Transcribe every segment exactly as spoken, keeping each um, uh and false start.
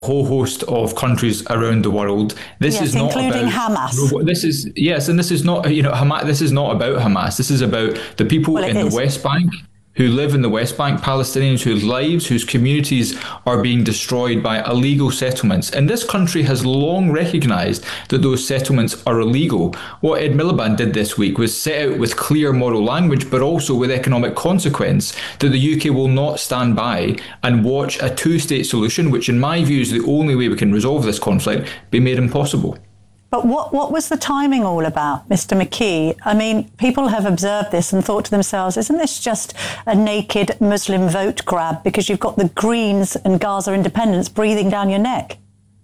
whole host of countries around the world. This yes, is not including about Hamas. This is yes, and this is not you know Hamas. This is not about Hamas. This is about the people Well, in the is. West Bank who live in the West Bank, Palestinians whose lives, whose communities are being destroyed by illegal settlements. And this country has long recognised that those settlements are illegal. What Ed Miliband did this week was set out with clear moral language, but also with economic consequence, that the U K will not stand by and watch a two-state solution, which in my view is the only way we can resolve this conflict, be made impossible. But what, what was the timing all about, Mister McKee? I mean, people have observed this and thought to themselves, isn't this just a naked Muslim vote grab because you've got the Greens and Gaza independence breathing down your neck?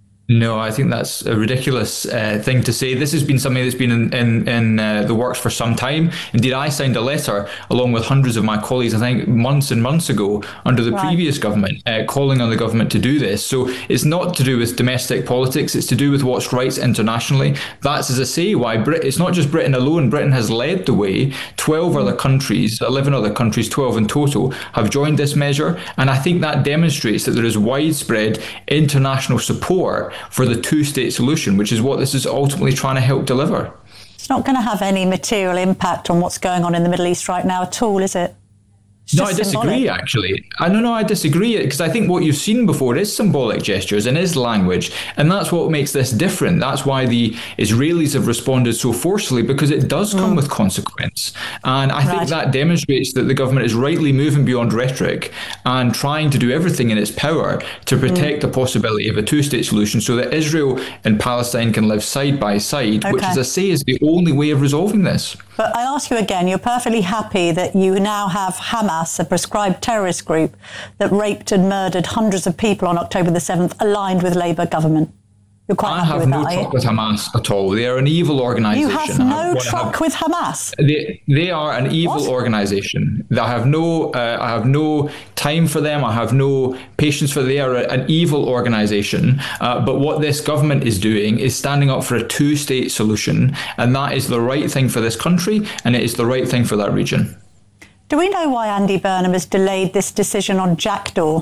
No, I think that's a ridiculous uh, thing to say. This has been something that's been in, in, in uh, the works for some time. Indeed, I signed a letter along with hundreds of my colleagues, I think months and months ago, under the right. previous government, uh, calling on the government to do this. So it's not to do with domestic politics. It's to do with what's right internationally. That's, as I say, why Brit- it's not just Britain alone. Britain has led the way. twelve other countries, eleven other countries, twelve in total, have joined this measure. And I think that demonstrates that there is widespread international support for the two-state solution, which is what this is ultimately trying to help deliver. It's not going to have any material impact on what's going on in the Middle East right now at all, is it? No, I disagree, symbolic. actually. I no, no, I disagree, because I think what you've seen before is symbolic gestures and is language, and that's what makes this different. That's why the Israelis have responded so forcefully, because it does come mm. with consequence. And I right. think that demonstrates that the government is rightly moving beyond rhetoric and trying to do everything in its power to protect mm. the possibility of a two-state solution so that Israel and Palestine can live side by side, okay. which, as I say, is the only way of resolving this. But I ask you again, you're perfectly happy that you now have Hamas, a prescribed terrorist group that raped and murdered hundreds of people on October the seventh, aligned with Labour government. You're quite I happy have with no that, truck with Hamas at all. They are an evil organisation. You have no truck have, with Hamas? They, they are an evil what? organisation. I have no, uh, I have no time for them. I have no patience for them. They are an evil organisation. Uh, but what this government is doing is standing up for a two-state solution, and that is the right thing for this country, and it is the right thing for that region. Do we know why Andy Burnham has delayed this decision on Jackdaw?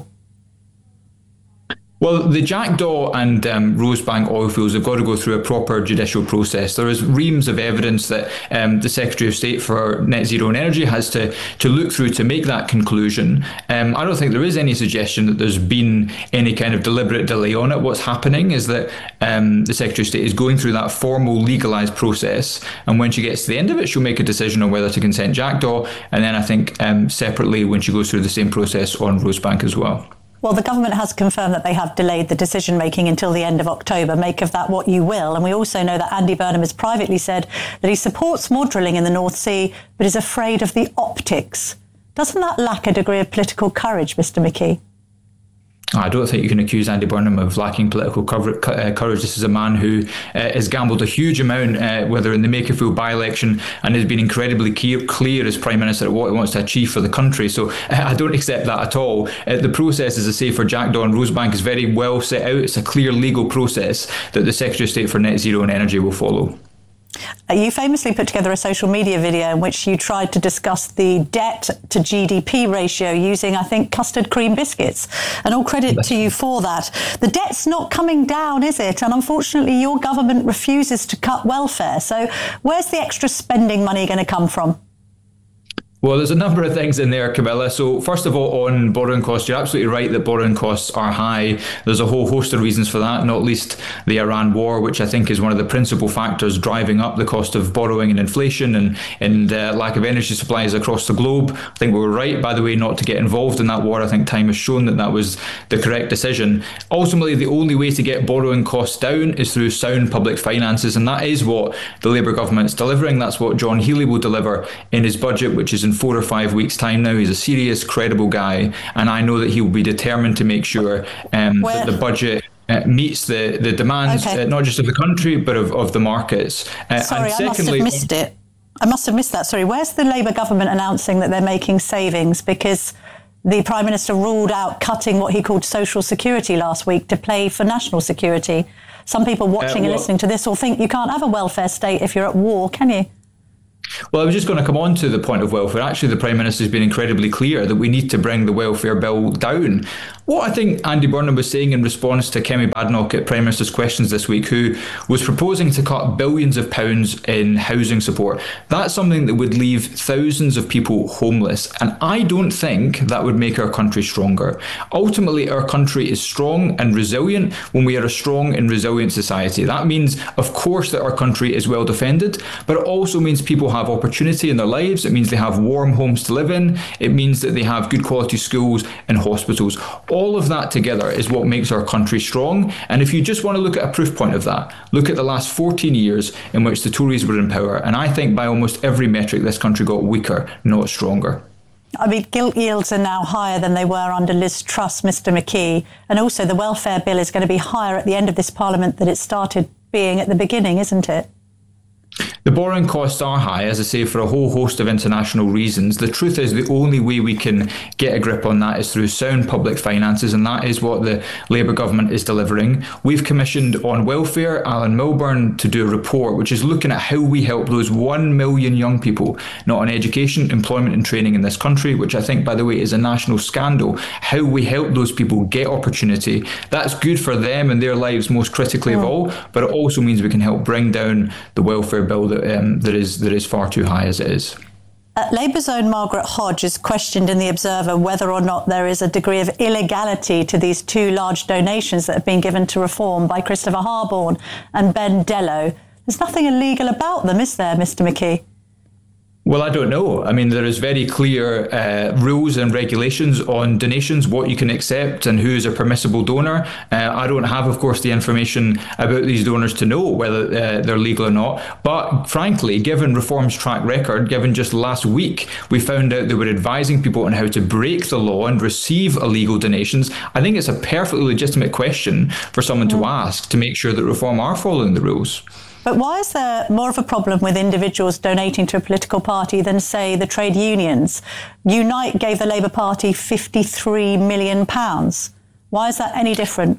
Well, the Jackdaw and um, Rosebank oil fields have got to go through a proper judicial process. There is reams of evidence that um, the Secretary of State for Net Zero and Energy has to, to look through to make that conclusion. Um, I don't think there is any suggestion that there's been any kind of deliberate delay on it. What's happening is that um, the Secretary of State is going through that formal legalised process, and when she gets to the end of it, she'll make a decision on whether to consent Jackdaw, and then I think um, separately when she goes through the same process on Rosebank as well. Well, the government has confirmed that they have delayed the decision-making until the end of October. Make of that what you will. And we also know that Andy Burnham has privately said that he supports more drilling in the North Sea, but is afraid of the optics. Doesn't that lack a degree of political courage, Mister McKee? I don't think you can accuse Andy Burnham of lacking political cover- uh, courage. This is a man who uh, has gambled a huge amount, uh, whether in the Makerfield by-election, and has been incredibly clear, clear as Prime Minister at what he wants to achieve for the country. So uh, I don't accept that at all. Uh, the process, as I say, for Jackdaw and Rosebank is very well set out. It's a clear legal process that the Secretary of State for Net Zero and Energy will follow. You famously put together a social media video in which you tried to discuss the debt to G D P ratio using, I think, custard cream biscuits. And all credit to you for that. The debt's not coming down, is it? And unfortunately, your government refuses to cut welfare. So where's the extra spending money going to come from? Well, there's a number of things in there, Camilla. So first of all, on borrowing costs, you're absolutely right that borrowing costs are high. There's a whole host of reasons for that, not least the Iran war, which I think is one of the principal factors driving up the cost of borrowing and inflation and, and uh, lack of energy supplies across the globe. I think we were right, by the way, not to get involved in that war. I think time has shown that that was the correct decision. Ultimately, the only way to get borrowing costs down is through sound public finances, and that is what the Labour government's delivering. That's what John Healey will deliver in his budget, which is in four or five weeks' time now. He's a serious, credible guy, and I know that he will be determined to make sure um, that the budget uh, meets the, the demands, okay. uh, not just of the country, but of, of the markets. Uh, Sorry, and secondly, I must have missed it. I must have missed that. Sorry, where's the Labour government announcing that they're making savings? Because the Prime Minister ruled out cutting what he called social security last week to pay for national security. Some people watching uh, well, and listening to this will think you can't have a welfare state if you're at war, can you? Well, I was just going to come on to the point of welfare. Actually, the Prime Minister has been incredibly clear that we need to bring the welfare bill down. What I think Andy Burnham was saying in response to Kemi Badenoch at Prime Minister's Questions this week, who was proposing to cut billions of pounds in housing support, that's something that would leave thousands of people homeless. And I don't think that would make our country stronger. Ultimately, our country is strong and resilient when we are a strong and resilient society. That means, of course, that our country is well defended, but it also means people have opportunity in their lives. It means they have warm homes to live in. It means that they have good quality schools and hospitals. All of that together is what makes our country strong. And if you just want to look at a proof point of that, look at the last fourteen years in which the Tories were in power. And I think by almost every metric, this country got weaker, not stronger. I mean, gilt yields are now higher than they were under Liz Truss, Mister McKee. And also the welfare bill is going to be higher at the end of this parliament than it started being at the beginning, isn't it? The borrowing costs are high, as I say, for a whole host of international reasons. The truth is the only way we can get a grip on that is through sound public finances, and that is what the Labour government is delivering. We've commissioned on welfare Alan Milburn to do a report which is looking at how we help those one million young people not on education, employment and training in this country, which I think, by the way, is a national scandal. How we help those people get opportunity. That's good for them and their lives most critically of all, but it also means we can help bring down the welfare bill that um, that is that is far too high as it is. Uh, Labour's own Margaret Hodge has questioned in The Observer whether or not there is a degree of illegality to these two large donations that have been given to Reform by Christopher Harborne and Ben Dello. There's nothing illegal about them, is there, Mister McKee? Well, I don't know. I mean, there is very clear uh, rules and regulations on donations, what you can accept and who is a permissible donor. Uh, I don't have, of course, the information about these donors to know whether uh, they're legal or not. But frankly, given Reform's track record, given just last week, we found out they were advising people on how to break the law and receive illegal donations. I think it's a perfectly legitimate question for someone mm. to ask to make sure that Reform are following the rules. But why is there more of a problem with individuals donating to a political party than, say, the trade unions? Unite gave the Labour Party fifty-three million pounds. Why is that any different?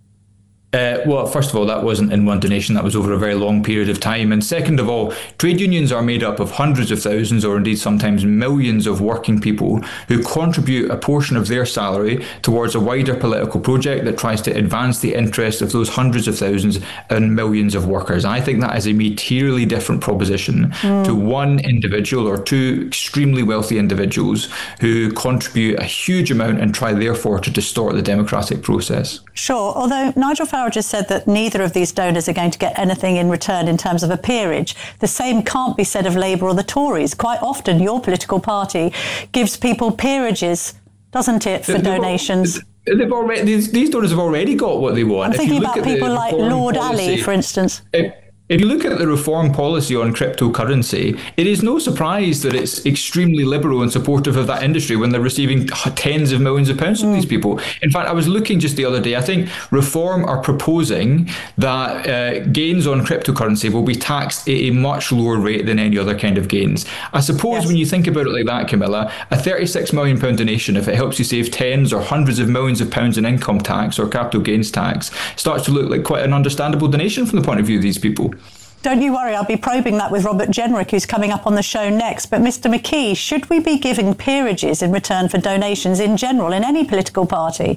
Uh, well, first of all, that wasn't in one donation. That was over a very long period of time. And second of all, trade unions are made up of hundreds of thousands or indeed sometimes millions of working people who contribute a portion of their salary towards a wider political project that tries to advance the interests of those hundreds of thousands and millions of workers. I think that is a materially different proposition mm. to one individual or two extremely wealthy individuals who contribute a huge amount and try therefore to distort the democratic process. Sure, although Nigel Farage just said that neither of these donors are going to get anything in return in terms of a peerage. The same can't be said of Labour or the Tories. Quite often your political party gives people peerages, doesn't it, for they've donations? All, they've already, these, these donors have already got what they want. I'm thinking about people like Lord policy, Ali, for instance. It, If you look at the Reform policy on cryptocurrency, it is no surprise that it's extremely liberal and supportive of that industry when they're receiving tens of millions of pounds from mm. these people. In fact, I was looking just the other day, I think Reform are proposing that uh, gains on cryptocurrency will be taxed at a much lower rate than any other kind of gains. I suppose yes. when you think about it like that, Camilla, a thirty-six million pound donation, if it helps you save tens or hundreds of millions of pounds in income tax or capital gains tax, starts to look like quite an understandable donation from the point of view of these people. Don't you worry, I'll be probing that with Robert Jenrick, who's coming up on the show next. But Mister McKee, should we be giving peerages in return for donations in general in any political party?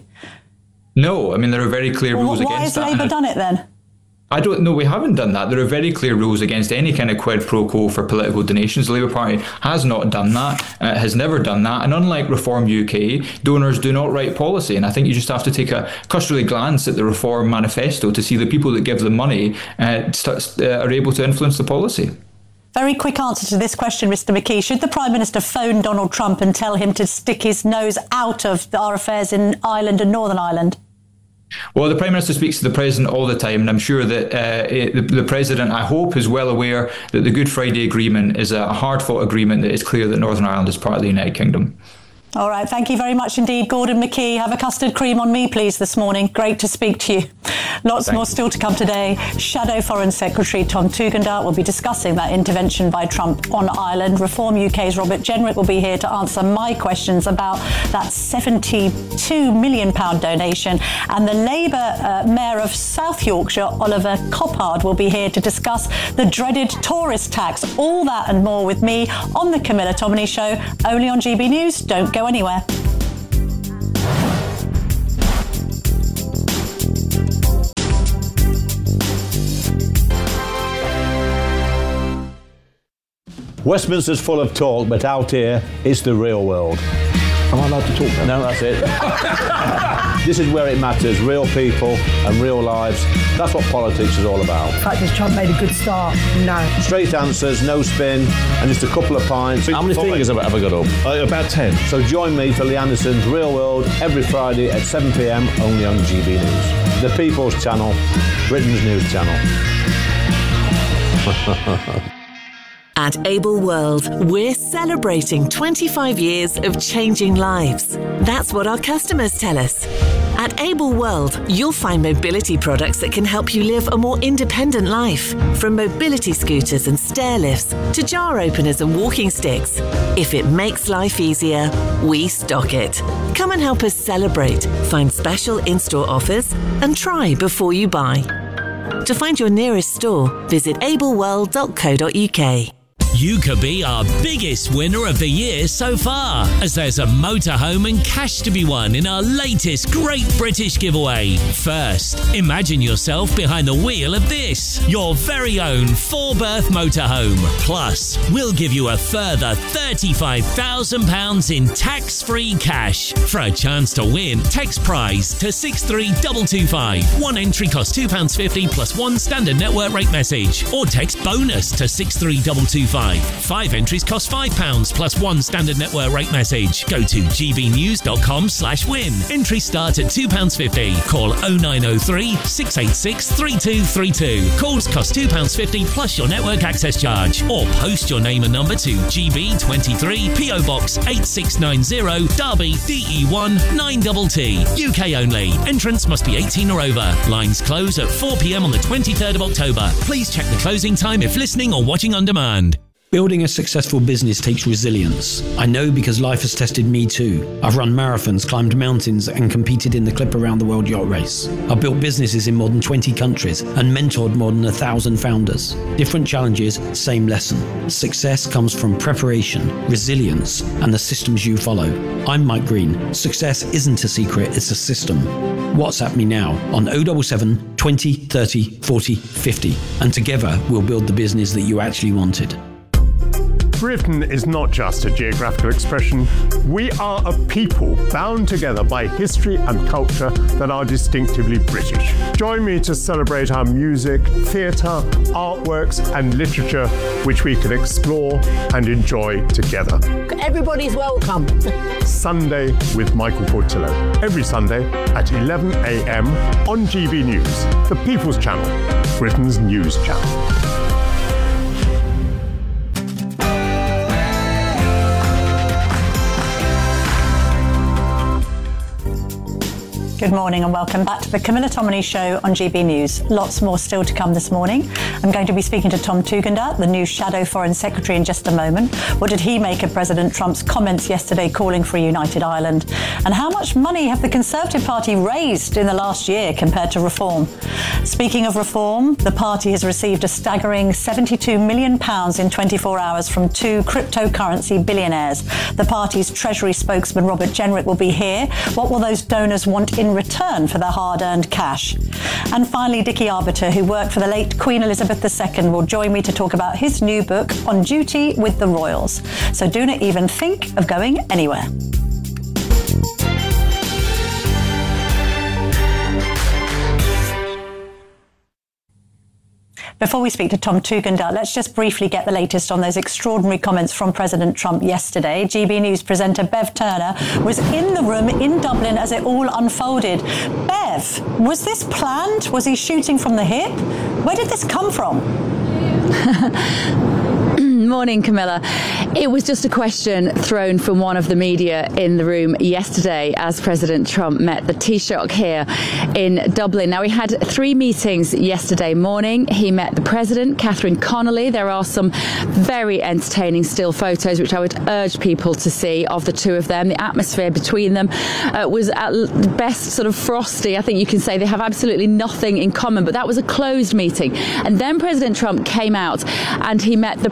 No, I mean, there are very clear well, rules against that. Why has Labour done it then? I don't know, we haven't done that. There are very clear rules against any kind of quid pro quo for political donations. The Labour Party has not done that, uh, has never done that. And unlike Reform U K, donors do not write policy. And I think you just have to take a cursory glance at the Reform manifesto to see the people that give the money uh, st- uh, are able to influence the policy. Very quick answer to this question, Mister McKee. Should the Prime Minister phone Donald Trump and tell him to stick his nose out of our affairs in Ireland and Northern Ireland? Well, the Prime Minister speaks to the President all the time, and I'm sure that uh, the, the President, I hope, is well aware that the Good Friday Agreement is a hard-fought agreement that is clear that Northern Ireland is part of the United Kingdom. All right, thank you very much indeed, Gordon McKee. Have a custard cream on me, please, this morning. Great to speak to you. Lots Thank more you. Still to come today. Shadow Foreign Secretary Tom Tugendhat will be discussing that intervention by Trump on Ireland. Reform U K's Robert Jenrick will be here to answer my questions about that seventy-two million pounds donation. And the Labour uh, Mayor of South Yorkshire, Oliver Coppard, will be here to discuss the dreaded tourist tax. All that and more with me on The Camilla Tominey Show, only on G B News. Don't go anywhere. Westminster's full of talk, but out here, it's the real world. Am I allowed to talk now? No, that's it. This is where it matters, real people and real lives. That's what politics is all about. The fact is Trump made a good start, no. Straight answers, no spin, and just a couple of pints. How many fingers have I got up? Uh, about ten. So join me for Lee Anderson's Real World every Friday at seven p m only on G B News. The People's Channel, Britain's news channel. At Able World, we're celebrating twenty-five years of changing lives. That's what our customers tell us. At Able World, you'll find mobility products that can help you live a more independent life. From mobility scooters and stair lifts to jar openers and walking sticks. If it makes life easier, we stock it. Come and help us celebrate, find special in-store offers, and try before you buy. To find your nearest store, visit able world dot co dot u k. You could be our biggest winner of the year so far, as there's a motorhome and cash to be won in our latest Great British Giveaway. First, imagine yourself behind the wheel of this, your very own four-berth motorhome. Plus, we'll give you a further thirty-five thousand pounds in tax-free cash. For a chance to win, text prize to six three two two five. One entry costs two pounds fifty plus one standard network rate message. Or text bonus to six three two two five. Five entries cost five pounds plus one standard network rate message. Go to gbnews.com slash win. Entries start at two pounds fifty. Call oh nine oh three, six eight six, three two three two. Calls cost two pounds fifty plus your network access charge. Or post your name and number to G B twenty-three, P O Box eight six nine zero, Derby, D E one nine T T. U K only. Entrance must be eighteen or over. Lines close at four p m on the twenty-third of October. Please check the closing time if listening or watching on demand. Building a successful business takes resilience. I know because life has tested me too. I've run marathons, climbed mountains, and competed in the Clip Around the World Yacht Race. I've built businesses in more than twenty countries and mentored more than a thousand founders. Different challenges, same lesson. Success comes from preparation, resilience, and the systems you follow. I'm Mike Green. Success isn't a secret, it's a system. WhatsApp me now on oh seven seven, twenty, thirty, forty, fifty, and together we'll build the business that you actually wanted. Britain is not just a geographical expression. We are a people bound together by history and culture that are distinctively British. Join me to celebrate our music, theatre, artworks and literature which we can explore and enjoy together. Everybody's welcome. Sunday with Michael Portillo. Every Sunday at eleven a m on G B News, the People's Channel, Britain's news channel. Good morning and welcome back to the Camilla Tominey Show on G B News. Lots more still to come this morning. I'm going to be speaking to Tom Tugendhat, the new Shadow Foreign Secretary, in just a moment. What did he make of President Trump's comments yesterday calling for a united Ireland? And how much money have the Conservative Party raised in the last year compared to Reform? Speaking of Reform, the party has received a staggering seventy-two million pounds in twenty-four hours from two cryptocurrency billionaires. The party's Treasury spokesman, Robert Jenrick, will be here. What will those donors want in return for their hard-earned cash? And finally, Dickie Arbiter, who worked for the late Queen Elizabeth the Second, will join me to talk about his new book, On Duty with the Royals. So do not even think of going anywhere. Before we speak to Tom Tugendhat, let's just briefly get the latest on those extraordinary comments from President Trump yesterday. G B News presenter Bev Turner was in the room in Dublin as it all unfolded. Bev, was this planned? Was he shooting from the hip? Where did this come from? Morning, Camilla. It was just a question thrown from one of the media in the room yesterday as President Trump met the Taoiseach here in Dublin. Now, he had three meetings yesterday morning. He met the President, Catherine Connolly. There are some very entertaining still photos, which I would urge people to see, of the two of them. The atmosphere between them uh, was at best sort of frosty. I think you can say they have absolutely nothing in common, but that was a closed meeting. And then President Trump came out and he met the President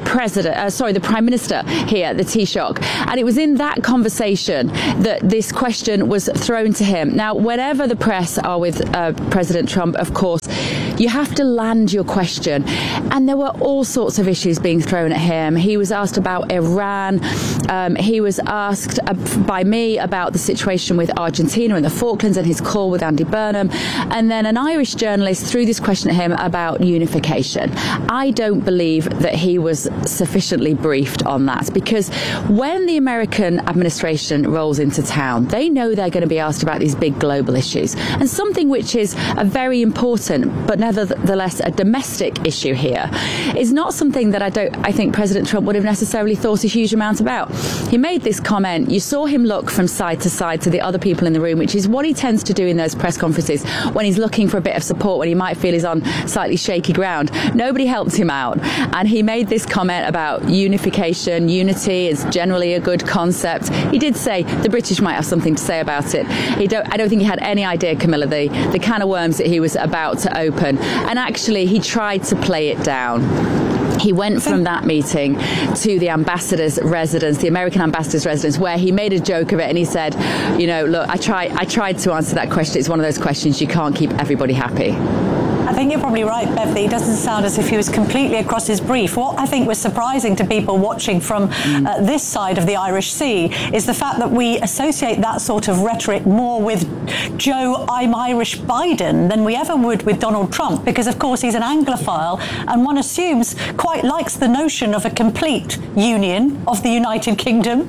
ambassador, uh, sorry, the Prime Minister here, the Taoiseach. And it was in that conversation that this question was thrown to him. Now, whenever the press are with uh, President Trump, of course, you have to land your question. And there were all sorts of issues being thrown at him. He was asked about Iran. Um, he was asked uh, by me about the situation with Argentina and the Falklands and his call with Andy Burnham. And then an Irish journalist threw this question at him about unification. I don't believe that he was sufficiently briefed on that, because when the American administration rolls into town, they know they're going to be asked about these big global issues. And something which is a very important, but nevertheless a domestic issue here, is not something that I don't, I think President Trump would have necessarily thought a huge amount about. He made this comment. You saw him look from side to side to the other people in the room, which is what he tends to do in those press conferences when he's looking for a bit of support, when he might feel he's on slightly shaky ground. Nobody helped him out. And he made this comment about unification. Unity is generally a good concept. He did say the British might have something to say about it. He don't, I don't think he had any idea, Camilla, the, the can of worms that he was about to open. And actually, he tried to play it down. He went from that meeting to the ambassador's residence, the American ambassador's residence, where he made a joke of it, and he said, you know, look, I tried, I tried to answer that question. It's one of those questions you can't keep everybody happy. I think you're probably right, Bev, that he doesn't sound as if he was completely across his brief. What I think was surprising to people watching from uh, this side of the Irish Sea is the fact that we associate that sort of rhetoric more with Joe I'm Irish Biden than we ever would with Donald Trump, because, of course, he's an Anglophile, and one assumes quite likes the notion of a complete union of the United Kingdom.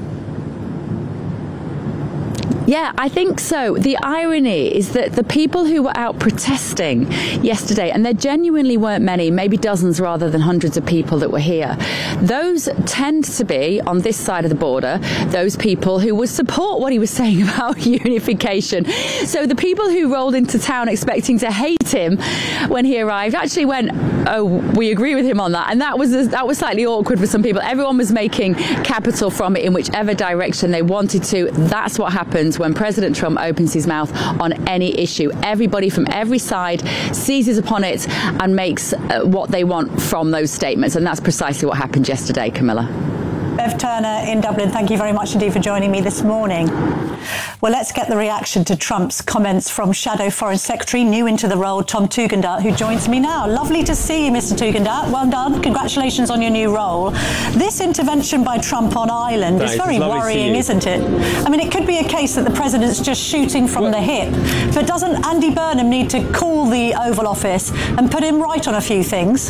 Yeah, I think so. The irony is that the people who were out protesting yesterday, and there genuinely weren't many, maybe dozens rather than hundreds of people that were here, those tend to be, on this side of the border, those people who would support what he was saying about unification. So the people who rolled into town expecting to hate him when he arrived actually went, oh, we agree with him on that. And that was that was slightly awkward for some people. Everyone was making capital from it in whichever direction they wanted to. That's what happens when President Trump opens his mouth on any issue. Everybody from every side seizes upon it and makes uh, what they want from those statements. And that's precisely what happened yesterday, Camilla. Bev Turner in Dublin, thank you very much indeed for joining me this morning. Well, let's get the reaction to Trump's comments from Shadow Foreign Secretary, new into the role, Tom Tugendhat, who joins me now. Lovely to see you, Mister Tugendhat. Well done. Congratulations on your new role. This intervention by Trump on Ireland Thanks. is very worrying, isn't it? I mean, it could be a case that the president's just shooting from well, the hip. But doesn't Andy Burnham need to call the Oval Office and put him right on a few things?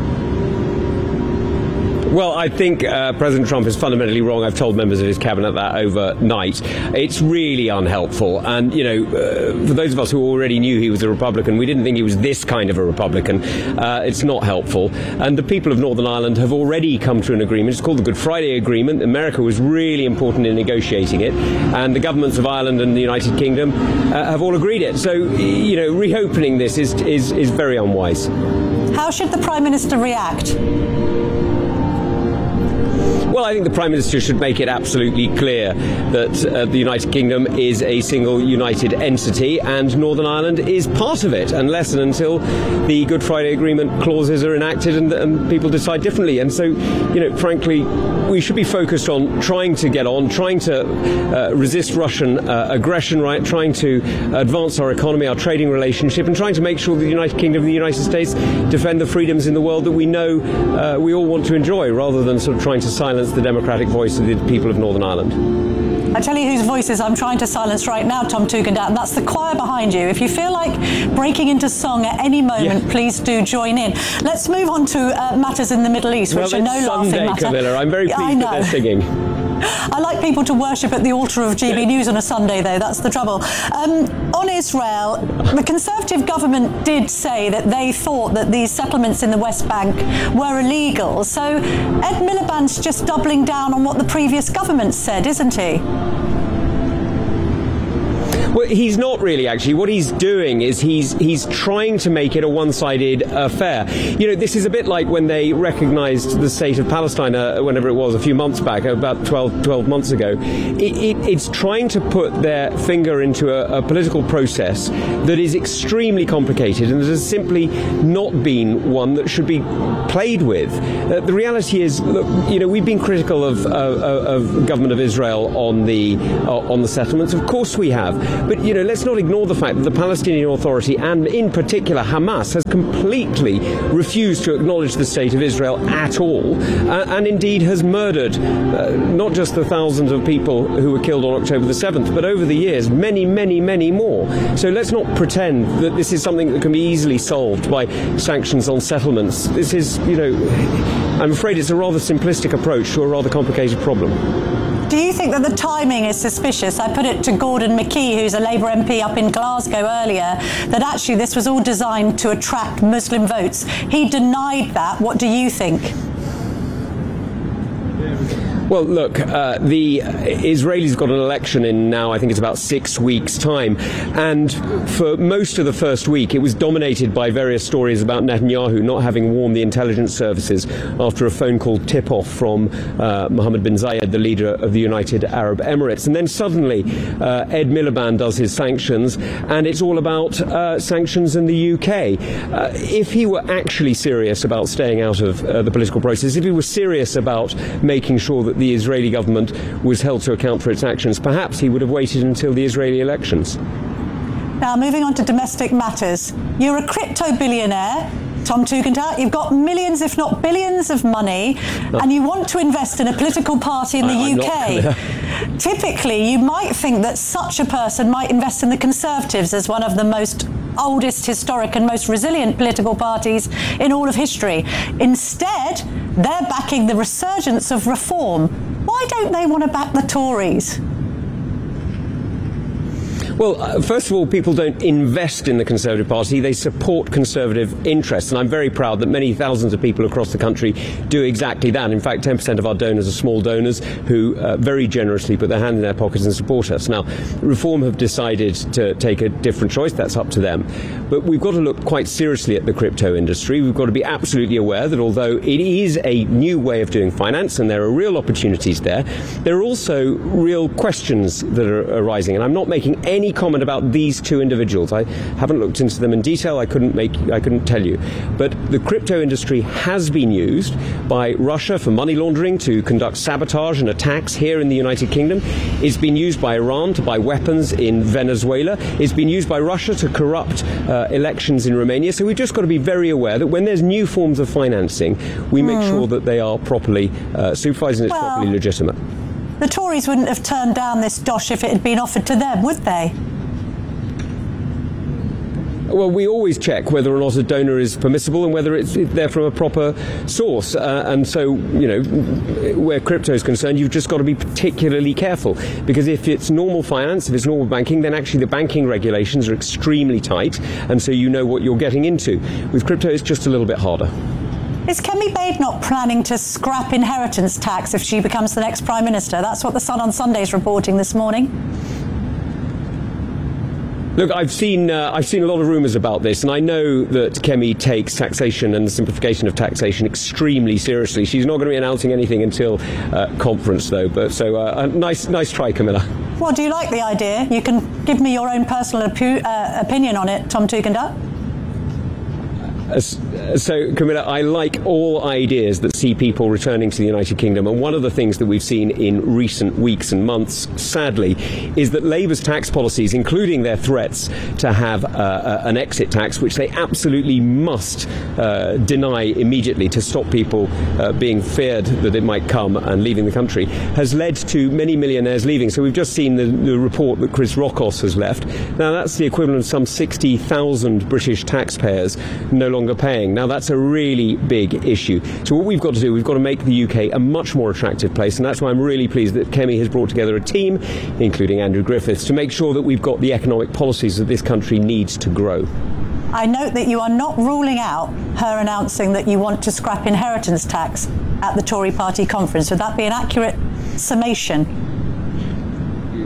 Well, I think uh, President Trump is fundamentally wrong. I've told members of his cabinet that overnight. It's really unhelpful. And, you know, uh, for those of us who already knew he was a Republican, we didn't think he was this kind of a Republican. Uh, it's not helpful. And the people of Northern Ireland have already come to an agreement. It's called the Good Friday Agreement. America was really important in negotiating it. And the governments of Ireland and the United Kingdom uh, have all agreed it. So, you know, reopening this is, is, is very unwise. How should the Prime Minister react? Well, I think the Prime Minister should make it absolutely clear that uh, the United Kingdom is a single united entity and Northern Ireland is part of it, unless and until the Good Friday Agreement clauses are enacted and, and people decide differently. And so, you know, frankly, we should be focused on trying to get on, trying to uh, resist Russian uh, aggression, right, trying to advance our economy, our trading relationship, and trying to make sure that the United Kingdom and the United States defend the freedoms in the world that we know uh, we all want to enjoy, rather than sort of trying to silence the democratic voice of the people of Northern Ireland. I tell you whose voices I'm trying to silence right now, Tom Tugendhat, and that's the choir behind you. If you feel like breaking into song at any moment, yeah. please do join in. Let's move on to uh, matters in the Middle East, which well, are no Sunday, laughing matter. Camilla. I'm very pleased that they're singing. I like people to worship at the altar of G B News on a Sunday, though. That's the trouble. Um, on Israel, the Conservative government did say that they thought that these settlements in the West Bank were illegal. So Ed Miliband's just doubling down on what the previous government said, isn't he? Well, he's not really, actually. What he's doing is he's he's trying to make it a one-sided affair. You know, this is a bit like when they recognised the state of Palestine, uh, whenever it was, a few months back, about twelve, twelve months ago. It, it, it's trying to put their finger into a, a political process that is extremely complicated and that has simply not been one that should be played with. Uh, the reality is, look, you know, we've been critical of, uh, of government of Israel on the uh, on the settlements. Of course we have. But, you know, let's not ignore the fact that the Palestinian Authority, and in particular Hamas, has completely refused to acknowledge the state of Israel at all, uh, and indeed has murdered uh, not just the thousands of people who were killed on October the seventh, but over the years, many, many, many more. So let's not pretend that this is something that can be easily solved by sanctions on settlements. This is, you know, I'm afraid it's a rather simplistic approach to a rather complicated problem. Do you think that the timing is suspicious? I put it to Gordon McKee, who's a Labour M P up in Glasgow earlier, that actually this was all designed to attract Muslim votes. He denied that. What do you think? Well, look, uh, the Israelis got an election in now, I think it's about six weeks' time. And for most of the first week, it was dominated by various stories about Netanyahu not having warned the intelligence services after a phone call tip-off from uh, Mohammed bin Zayed, the leader of the United Arab Emirates. And then suddenly, uh, Ed Miliband does his sanctions, and it's all about uh, sanctions in the U K. Uh, if he were actually serious about staying out of uh, the political process, if he was serious about making sure that the Israeli government was held to account for its actions, perhaps he would have waited until the Israeli elections. Now, moving on to domestic matters. You're a crypto billionaire, Tom Tugendhat. You've got millions, if not billions, of money, oh. and you want to invest in a political party in the I, U K. Not, Typically, you might think that such a person might invest in the Conservatives as one of the most oldest, historic and most resilient political parties in all of history. Instead, they're backing the resurgence of reform. Why don't they want to back the Tories? Well, uh, first of all, people don't invest in the Conservative Party, they support Conservative interests, and I'm very proud that many thousands of people across the country do exactly that. In fact, ten percent of our donors are small donors who uh, very generously put their hand in their pockets and support us. Now, Reform have decided to take a different choice, that's up to them. But we've got to look quite seriously at the crypto industry. We've got to be absolutely aware that although it is a new way of doing finance and there are real opportunities there, there are also real questions that are arising, and I'm not making any comment about these two individuals. I haven't looked into them in detail. I couldn't make I couldn't tell you. But the crypto industry has been used by Russia for money laundering, to conduct sabotage and attacks here in the United Kingdom. It's been used by Iran to buy weapons in Venezuela. It's been used by Russia to corrupt uh, elections in Romania. So we've just got to be very aware that when there's new forms of financing, we make mm. sure that they are properly uh, supervised and it's well, properly legitimate. The Tories wouldn't have turned down this dosh if it had been offered to them, would they? Well, we always check whether or not a donor is permissible and whether it's there from a proper source. Uh, and so, you know, where crypto is concerned, you've just got to be particularly careful. Because if it's normal finance, if it's normal banking, then actually the banking regulations are extremely tight. And so you know what you're getting into. With crypto, it's just a little bit harder. Is Kemi Badenoch planning to scrap inheritance tax if she becomes the next Prime Minister? That's what the Sun on Sunday is reporting this morning. Look, I've seen uh, I've seen a lot of rumours about this, and I know that Kemi takes taxation and the simplification of taxation extremely seriously. She's not going to be announcing anything until uh, conference, though. But so uh, nice, nice try, Camilla. Well, do you like the idea? You can give me your own personal opu- uh, opinion on it, Tom Tugendhat. Uh, so, Camilla, I like all ideas that see people returning to the United Kingdom, and one of the things that we've seen in recent weeks and months, sadly, is that Labour's tax policies, including their threats to have uh, an exit tax, which they absolutely must uh, deny immediately to stop people uh, being feared that it might come and leaving the country, has led to many millionaires leaving. So we've just seen the, the report that Chris Rockos has left. Now, that's the equivalent of some sixty thousand British taxpayers no longer paying. Now, that's a really big issue. So what we've got to do, we've got to make the U K a much more attractive place, and that's why I'm really pleased that Kemi has brought together a team, including Andrew Griffiths, to make sure that we've got the economic policies that this country needs to grow. I note that you are not ruling out her announcing that you want to scrap inheritance tax at the Tory party conference. Would that be an accurate summation?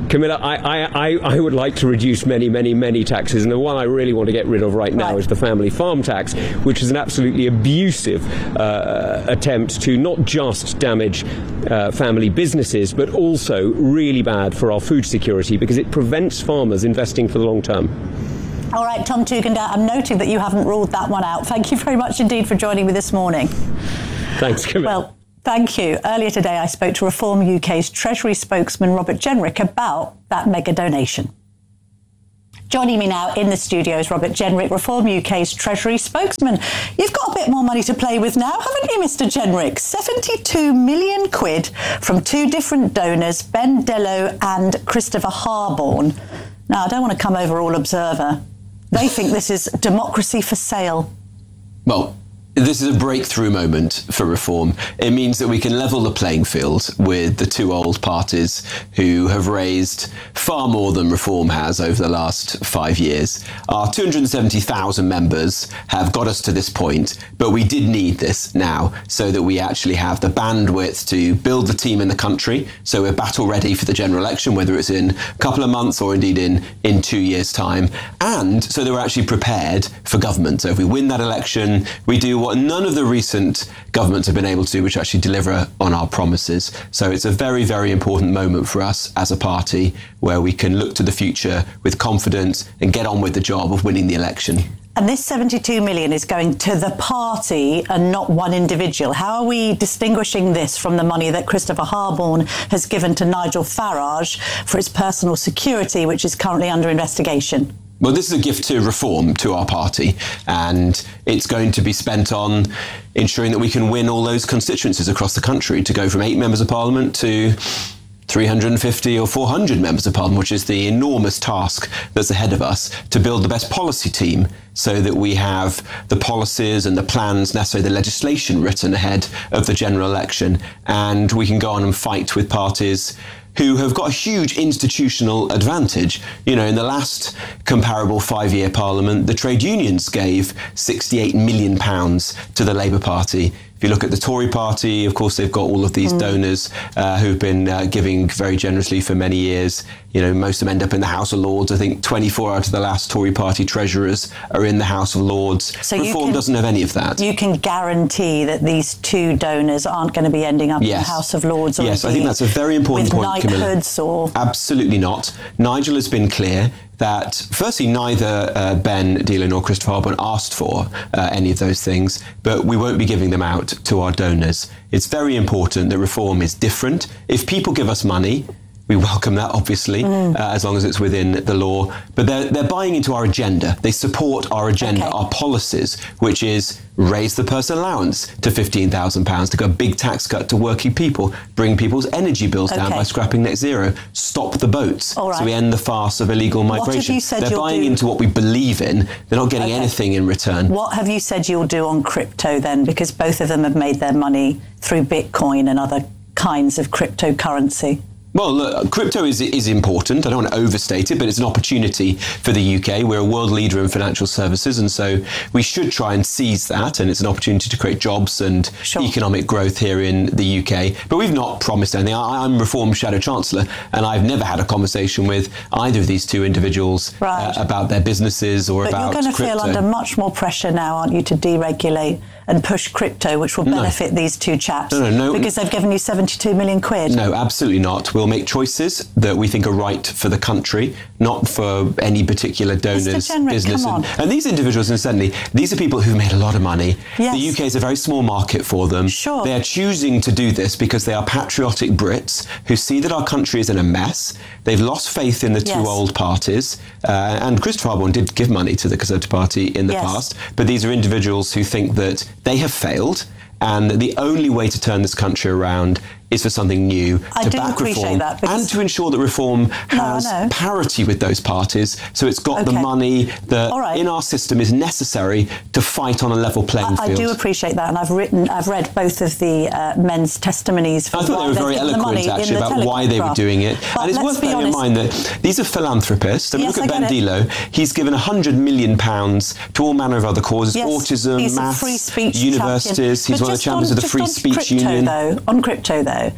Camilla, I, I, I would like to reduce many, many, many taxes, and the one I really want to get rid of right now right. is the family farm tax, which is an absolutely abusive uh, attempt to not just damage uh, family businesses, but also really bad for our food security because it prevents farmers investing for the long term. All right, Tom Tugendhat, I'm noting that you haven't ruled that one out. Thank you very much indeed for joining me this morning. Thanks, Camilla. Well, thank you. Earlier today, I spoke to Reform U K's Treasury spokesman, Robert Jenrick, about that mega donation. Joining me now in the studio is Robert Jenrick, Reform U K's Treasury spokesman. You've got a bit more money to play with now, haven't you, Mister Jenrick? seventy-two million quid from two different donors, Ben Dello and Christopher Harborne. Now, I don't want to come over all observer. They think this is democracy for sale. Well, this is a breakthrough moment for Reform. It means that we can level the playing field with the two old parties who have raised far more than Reform has over the last five years. Our two hundred seventy thousand members have got us to this point, but we did need this now so that we actually have the bandwidth to build the team in the country. So we're battle ready for the general election, whether it's in a couple of months or indeed in, in two years' time. And so that we're actually prepared for government. So if we win that election, we do what what none of the recent governments have been able to do, which actually deliver on our promises. So it's a very, very important moment for us as a party where we can look to the future with confidence and get on with the job of winning the election. And this seventy-two million is going to the party and not one individual. How are we distinguishing this from the money that Christopher Harborne has given to Nigel Farage for his personal security, which is currently under investigation? Well, this is a gift to Reform, to our party, and it's going to be spent on ensuring that we can win all those constituencies across the country, to go from eight members of parliament to three hundred fifty or four hundred members of parliament, which is the enormous task that's ahead of us, to build the best policy team so that we have the policies and the plans necessary, the legislation written ahead of the general election, and we can go on and fight with parties who have got a huge institutional advantage. You know, in the last comparable five-year parliament, the trade unions gave sixty-eight million pounds to the Labour Party. If you look at the Tory party, of course, they've got all of these mm. donors uh, who've been uh, giving very generously for many years. You know, most of them end up in the House of Lords. I think twenty-four out of the last Tory party treasurers are in the House of Lords. So Reform can, doesn't have any of that. You can guarantee that these two donors aren't going to be ending up yes. in the House of Lords? Or yes, I think that's a very important with point, Camilla. Knighthoods or... Absolutely not. Nigel has been clear that, firstly, neither uh, Ben Dello nor Christopher Harborne asked for uh, any of those things, but we won't be giving them out to our donors. It's very important that Reform is different. If people give us money, we welcome that, obviously, mm. uh, as long as it's within the law. But they're, they're buying into our agenda. They support our agenda, okay. our policies, which is raise the personal allowance to fifteen thousand pounds, to go a big tax cut to working people, bring people's energy bills okay. down by scrapping net zero, stop the boats, right. so we end the farce of illegal migration. What have you said they're you'll buying do? into what we believe in. They're not getting okay. anything in return. What have you said you'll do on crypto then? Because both of them have made their money through Bitcoin and other kinds of cryptocurrency. Well, look, crypto is is important. I don't want to overstate it, but it's an opportunity for the U K. We're a world leader in financial services, and so we should try and seize that, and it's an opportunity to create jobs and sure. economic growth here in the U K. But we've not promised anything. I, I'm Reform Shadow Chancellor, and I've never had a conversation with either of these two individuals right. uh, about their businesses or but about you're going to crypto. feel under much more pressure now, aren't you, to deregulate and push crypto, which will benefit no. these two chaps no, no, no. because they've given you seventy-two million quid. No, absolutely not. We'll make choices that we think are right for the country, not for any particular donor's Jenrick, business. Come on. And, and these individuals, incidentally, these are people who've made a lot of money. Yes. The U K is a very small market for them. Sure. They are choosing to do this because they are patriotic Brits who see that our country is in a mess. They've lost faith in the two yes. old parties. Uh, and Christopher Harborne did give money to the Conservative Party in the yes. past. But these are individuals who think that they have failed and that the only way to turn this country around is for something new, I to do back appreciate reform that and to ensure that reform has no, parity with those parties, so it's got okay. the money that right. in our system is necessary to fight on a level playing I, field. I do appreciate that, and I've written, I've read both of the uh, men's testimonies. For I thought they were very eloquent actually about why they were doing it. But and it's worth bearing in mind that these are philanthropists. I mean, yes, look at Ben Dello. He's given one hundred million pounds to all manner of other causes, yes, autism, he's maths, free speech universities. Champion. He's But one of the champions on, of the Free on Speech crypto, Union. Though, on crypto, though,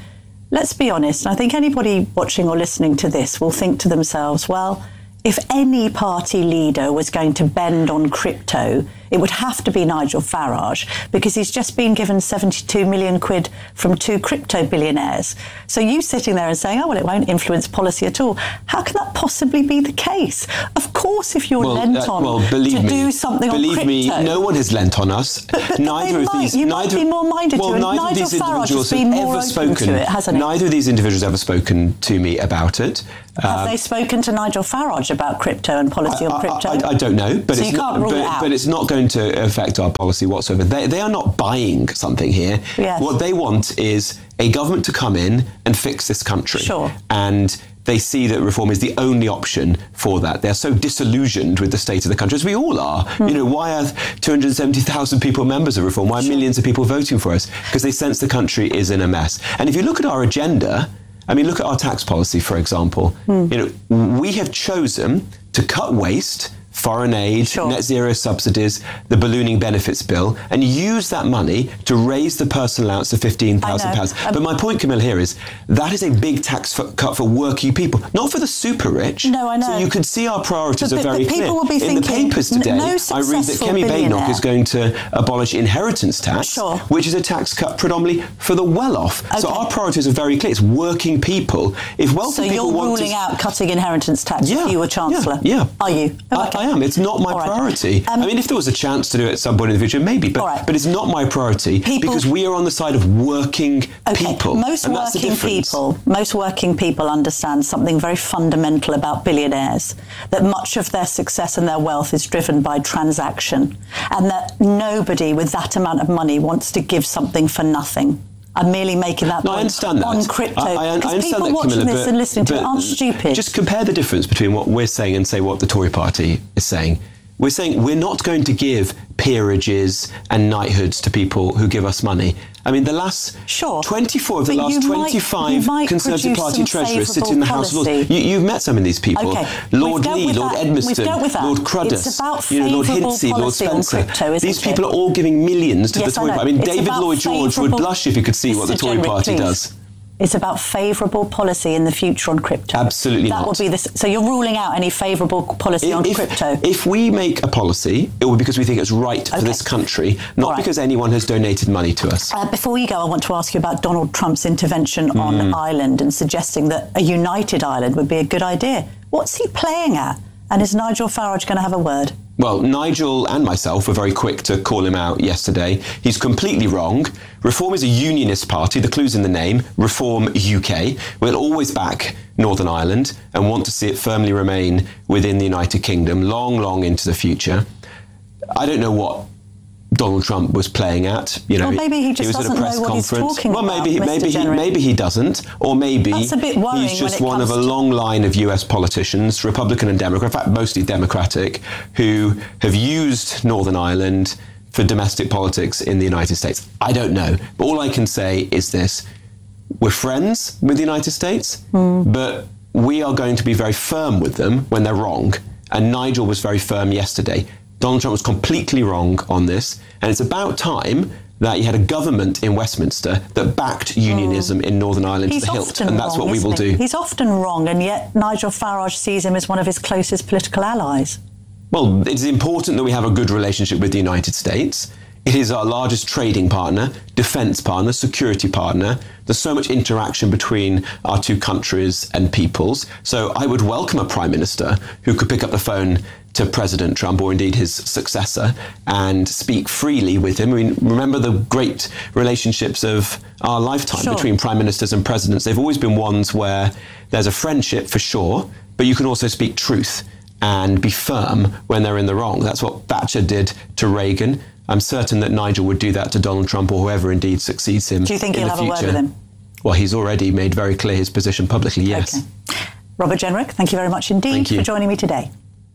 let's be honest. I think anybody watching or listening to this will think to themselves, well, if any party leader was going to bend on crypto, it would have to be Nigel Farage, because he's just been given seventy-two million quid from two crypto billionaires. So you sitting there and saying, oh, well, it won't influence policy at all. How can that possibly be the case? Of course, if you're well, lent uh, on well, believe to me, do something believe on crypto. me, no one has lent on us. But, but neither of might, these, you neither, might be more minded well, to it. neither Nigel of these Farage individuals has been have more ever open spoken. to it, hasn't he? Neither of these individuals have ever spoken to me about it. Have um, they spoken to Nigel Farage about crypto and policy I, on crypto? I, I, I don't know, but so it's you can't not. rule But, it out. but it's not going to affect our policy whatsoever. They, they are not buying something here. Yes. What they want is a government to come in and fix this country. Sure. And they see that reform is the only option for that. They're so disillusioned with the state of the country, as we all are. Mm. You know, why are two hundred seventy thousand people members of reform? Why are sure. millions of people voting for us? Because they sense the country is in a mess. And if you look at our agenda, I mean, look at our tax policy, for example. Mm. You know, we have chosen to cut waste, foreign aid, sure. net zero subsidies, the ballooning benefits bill, and use that money to raise the personal allowance to fifteen thousand pounds. Um, but my point, Camilla, here is that is a big tax for, cut for working people, not for the super rich. No, I know. So you can see our priorities but, are very but clear. Will be In thinking, the papers today, no I read that Kemi Badenoch is going to abolish inheritance tax, sure. which is a tax cut predominantly for the well-off. Okay. So our priorities are very clear. It's working people. If wealthy so people you're want ruling to... out cutting inheritance tax yeah, if you were Chancellor? Yeah. yeah. Are you? Oh, okay. I, I am. It's not my All right. priority. Um, I mean, if there was a chance to do it at some point in the future, maybe, but, right. but it's not my priority people, because we are on the side of working okay. people. Most and that's working the difference. people, most working people understand something very fundamental about billionaires, that much of their success and their wealth is driven by transaction, and that nobody with that amount of money wants to give something for nothing. I'm merely making that no, point I understand that. on crypto. I, I, I understand people that, watching Camilla, this but, and listening to but it aren't stupid. Just compare the difference between what we're saying and say what the Tory party is saying. We're saying we're not going to give peerages and knighthoods to people who give us money. I mean, the last sure. twenty-four of the but last twenty-five twenty-five Conservative Party treasurers sit in the House of Lords. You, you've met some of these people. Okay. Lord Lee, Lord that. Edmiston, Lord Cruddas, you know, Lord Hinsey, Lord Spencer. Crypto, these people are all giving millions to yes, the Tory Party. I mean, it's David Lloyd George would blush if he could see what the Tory Party please. does. It's about favourable policy in the future on crypto. Absolutely that not. Would be the, so you're ruling out any favourable policy if, on if, crypto? If we make a policy, it will be because we think it's right okay. for this country, not right. because anyone has donated money to us. Uh, before you go, I want to ask you about Donald Trump's intervention mm. on Ireland and suggesting that a united Ireland would be a good idea. What's he playing at? And is Nigel Farage going to have a word? Well, Nigel and myself were very quick to call him out yesterday. He's completely wrong. Reform is a unionist party. The clue's in the name. Reform U K. We'll always back Northern Ireland and want to see it firmly remain within the United Kingdom, long, long into the future. I don't know what Donald Trump was playing at. You know, well, maybe he just he was doesn't at a press know what conference. he's talking well, about, maybe, Mister maybe he, maybe he doesn't, or maybe That's a bit worrying he's just when it one of comes a to- long line of U S politicians, Republican and Democrat, in fact, mostly Democratic, who have used Northern Ireland for domestic politics in the United States. I don't know, but all I can say is this: we're friends with the United States, mm. but we are going to be very firm with them when they're wrong. And Nigel was very firm yesterday. Donald Trump was completely wrong on this, and it's about time that you had a government in Westminster that backed unionism mm. in Northern Ireland He's to the hilt, often and that's wrong, what we will he? do. He's often wrong, and yet Nigel Farage sees him as one of his closest political allies. Well, it's important that we have a good relationship with the United States. It is our largest trading partner, defence partner, security partner. There's so much interaction between our two countries and peoples. So I would welcome a prime minister who could pick up the phone to President Trump, or indeed his successor, and speak freely with him. I mean, remember the great relationships of our lifetime sure. between prime ministers and presidents. They've always been ones where there's a friendship for sure, but you can also speak truth and be firm when they're in the wrong. That's what Thatcher did to Reagan. I'm certain that Nigel would do that to Donald Trump, or whoever indeed succeeds him. Do you think in he'll the have future. a word with him? Well, he's already made very clear his position publicly, yes. Okay. Robert Jenrick, thank you very much indeed for joining me today.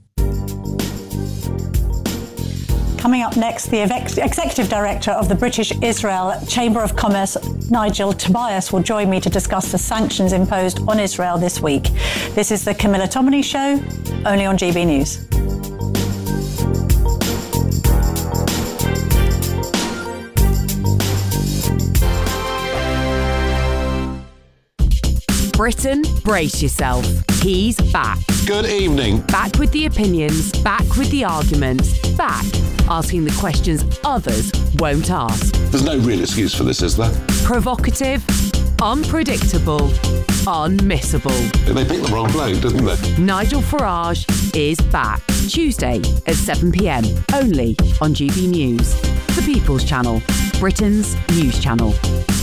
Coming up next, the ex- Executive Director of the British Israel Chamber of Commerce, Nigel Tobias, will join me to discuss the sanctions imposed on Israel this week. This is the Camilla Tominey Show, only on G B News. Britain, brace yourself. He's back. Good evening. Back with the opinions, back with the arguments, back asking the questions others won't ask. There's no real excuse for this, is there? Provocative, unpredictable, unmissable. They picked the wrong bloke, didn't they? Nigel Farage is back. Tuesday at seven p.m, only on G B News. The People's Channel, Britain's news channel.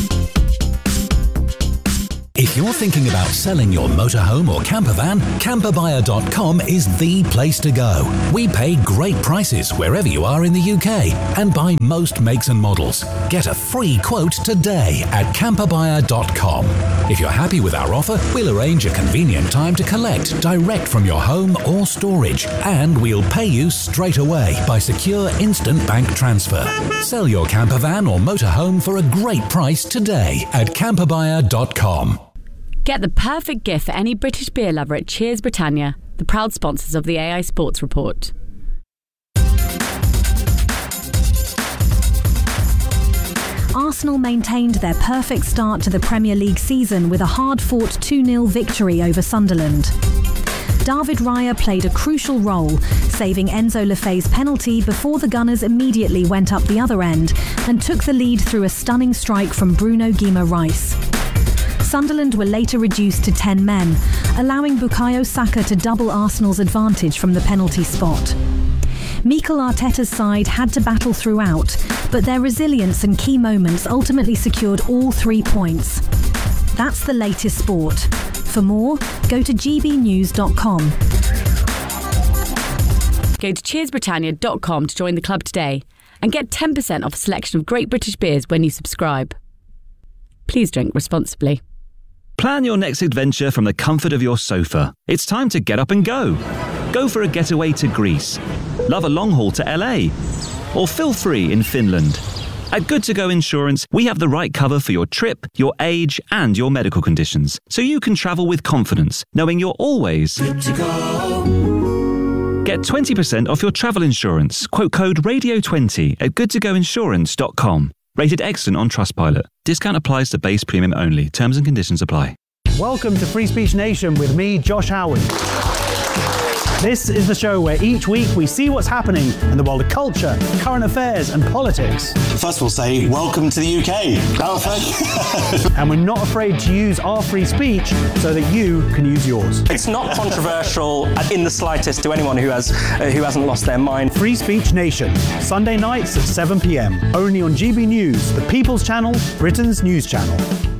If you're thinking about selling your motorhome or camper van, camper buyer dot com is the place to go. We pay great prices wherever you are in the U K and buy most makes and models. Get a free quote today at camper buyer dot com. If you're happy with our offer, we'll arrange a convenient time to collect direct from your home or storage, and we'll pay you straight away by secure instant bank transfer. Sell your camper van or motorhome for a great price today at camper buyer dot com. Get the perfect gift for any British beer lover at Cheers Britannia, the proud sponsors of the A I Sports Report. Arsenal maintained their perfect start to the Premier League season with a hard-fought two nil victory over Sunderland. David Raya played a crucial role, saving Enzo Lefebvre's penalty before the Gunners immediately went up the other end and took the lead through a stunning strike from Bruno Guimaraes. Sunderland were later reduced to ten men, allowing Bukayo Saka to double Arsenal's advantage from the penalty spot. Mikel Arteta's side had to battle throughout, but their resilience and key moments ultimately secured all three points. That's the latest sport. For more, go to g b news dot com. Go to cheers britannia dot com to join the club today and get ten percent off a selection of great British beers when you subscribe. Please drink responsibly. Plan your next adventure from the comfort of your sofa. It's time to get up and go. Go for a getaway to Greece. Love a long haul to L A. Or feel free in Finland. At Good To Go Insurance, we have the right cover for your trip, your age, and your medical conditions, so you can travel with confidence, knowing you're always good to go. Get twenty percent off your travel insurance. Quote code radio twenty at good to go insurance dot com. Rated excellent on Trustpilot. Discount applies to base premium only. Terms and conditions apply. Welcome to Free Speech Nation with me, Josh Howard. This is the show where each week we see what's happening in the world of culture, current affairs and politics. First we'll say, welcome to the U K. And we're not afraid to use our free speech so that you can use yours. It's not controversial in the slightest to anyone who has uh, who hasn't lost their mind. Free Speech Nation, Sunday nights at seven p.m. Only on G B News, the People's Channel, Britain's news channel.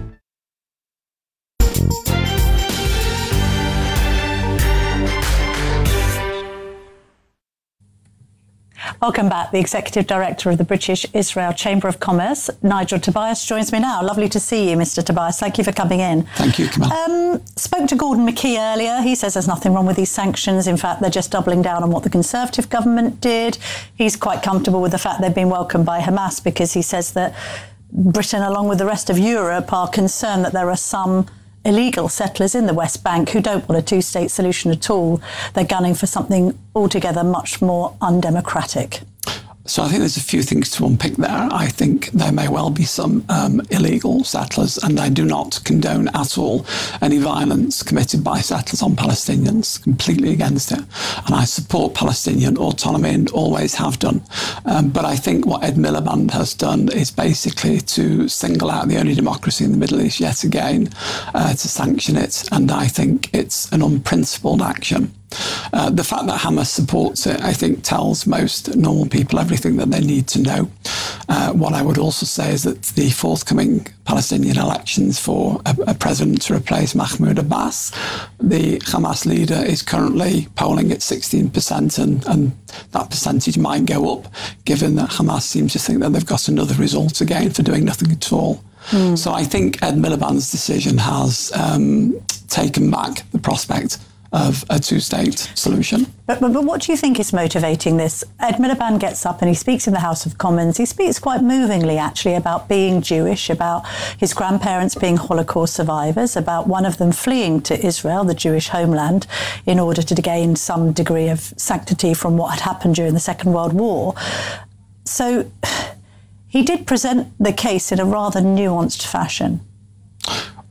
Welcome back. The Executive Director of the British Israel Chamber of Commerce, Nigel Tobias, joins me now. Lovely to see you, Mister Tobias. Thank you for coming in. Thank you, Kamal. Um, spoke to Gordon McKee earlier. He says there's nothing wrong with these sanctions. In fact, they're just doubling down on what the Conservative government did. He's quite comfortable with the fact they've been welcomed by Hamas because he says that Britain, along with the rest of Europe, are concerned that there are some illegal settlers in the West Bank who don't want a two-state solution at all. They're gunning for something altogether much more undemocratic. So I think there's a few things to unpick there. I think there may well be some um, illegal settlers, and I do not condone at all any violence committed by settlers on Palestinians, completely against it. And I support Palestinian autonomy and always have done. Um, but I think what Ed Miliband has done is basically to single out the only democracy in the Middle East yet again, uh, to sanction it. And I think it's an unprincipled action. Uh, the fact that Hamas supports it, I think, tells most normal people everything that they need to know. Uh, what I would also say is that the forthcoming Palestinian elections for a, a president to replace Mahmoud Abbas, the Hamas leader is currently polling at sixteen percent, and, and that percentage might go up, given that Hamas seems to think that they've got another result again for doing nothing at all. Mm. So I think Ed Miliband's decision has um, taken back the prospect of a two-state solution. But, but, but what do you think is motivating this? Ed Miliband gets up and he speaks in the House of Commons. He speaks quite movingly, actually, about being Jewish, about his grandparents being Holocaust survivors, about one of them fleeing to Israel, the Jewish homeland, in order to gain some degree of sanctity from what had happened during the Second World War. So he did present the case in a rather nuanced fashion.